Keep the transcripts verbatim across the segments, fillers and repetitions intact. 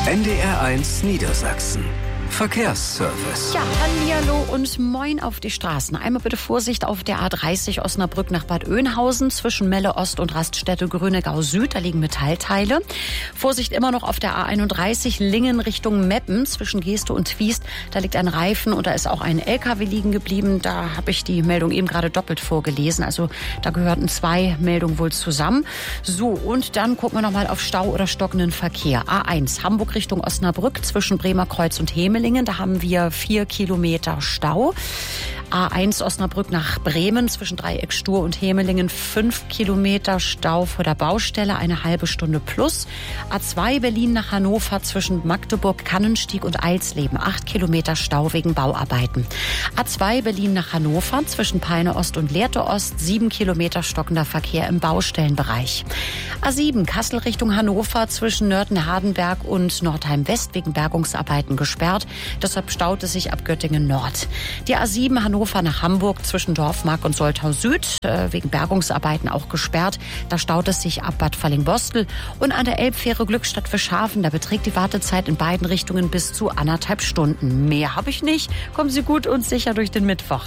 N D R eins Niedersachsen. Verkehrsservice. Ja, hallihallo und moin auf die Straßen. Einmal bitte Vorsicht auf der A dreißig Osnabrück nach Bad Oeynhausen zwischen Melle Ost und Raststätte Grünegau Süd. Da liegen Metallteile. Vorsicht immer noch auf der A einunddreißig Lingen Richtung Meppen zwischen Geeste und Twiest. Da liegt ein Reifen und da ist auch ein L K W liegen geblieben. Da habe ich die Meldung eben gerade doppelt vorgelesen. Also da gehörten zwei Meldungen wohl zusammen. So, und dann gucken wir nochmal auf Stau oder stockenden Verkehr. A eins Hamburg Richtung Osnabrück zwischen Bremer Kreuz und Hemelingen. Da haben wir vier Kilometer Stau. A eins Osnabrück nach Bremen zwischen Dreieck Stur und Hemelingen fünf Kilometer Stau vor der Baustelle, eine halbe Stunde plus. A zwei Berlin nach Hannover zwischen Magdeburg, Kannenstieg und Eilsleben acht Kilometer Stau wegen Bauarbeiten. A zwei Berlin nach Hannover zwischen Peine Ost und Lehrte Ost sieben Kilometer stockender Verkehr im Baustellenbereich. A sieben Kassel Richtung Hannover zwischen Nörten-Hardenberg und Nordheim West wegen Bergungsarbeiten gesperrt. Deshalb staut es sich ab Göttingen Nord. Die A sieben Hannover nach Hamburg zwischen Dorfmark und Soltau Süd äh, wegen Bergungsarbeiten auch gesperrt. Da staut es sich ab Bad Falling-Bostel. Und an der Elbfähre Glückstadt Fischhafen, da beträgt die Wartezeit in beiden Richtungen bis zu anderthalb Stunden. Mehr habe ich nicht. Kommen Sie gut und sicher durch den Mittwoch.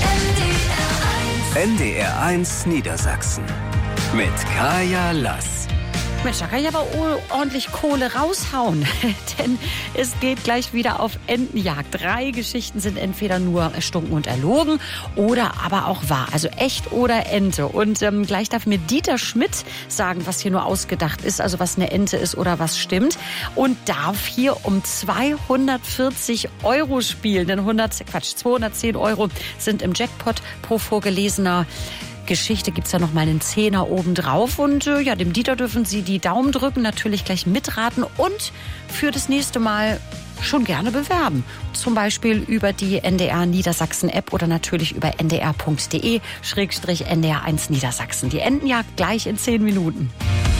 N D R eins Niedersachsen mit Kaya Lass. Mensch, da kann ich aber ordentlich Kohle raushauen, denn es geht gleich wieder auf Entenjagd. Drei Geschichten sind entweder nur erstunken und erlogen oder aber auch wahr, also echt oder Ente. Und ähm, gleich darf mir Dieter Schmidt sagen, was hier nur ausgedacht ist, also was eine Ente ist oder was stimmt. Und darf hier um zweihundertvierzig Euro spielen, denn hundert, Quatsch, zweihundertzehn Euro sind im Jackpot pro vorgelesener Geschichte. Gibt's ja noch mal einen Zehner obendrauf. Und äh, ja, dem Dieter dürfen Sie die Daumen drücken, natürlich gleich mitraten und für das nächste Mal schon gerne bewerben. Zum Beispiel über die N D R Niedersachsen App oder natürlich über n d r punkt d e schrägstrich N D R eins Niedersachsen. Die Entenjagd gleich in zehn Minuten.